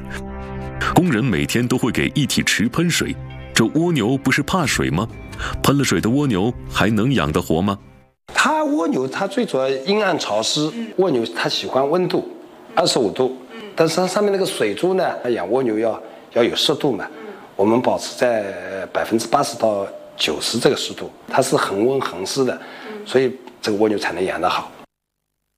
工人每天都会给一体池喷水，这蜗牛不是怕水吗？喷了水的蜗牛还能养得活吗？ 蜗牛它最主要阴暗潮湿，蜗牛它喜欢温度，25度，但是它上面那个水珠呢，养蜗牛要有湿度嘛，我们保持在80%到90%这个湿度，它是恒温恒湿的，所以这个蜗牛才能养得好。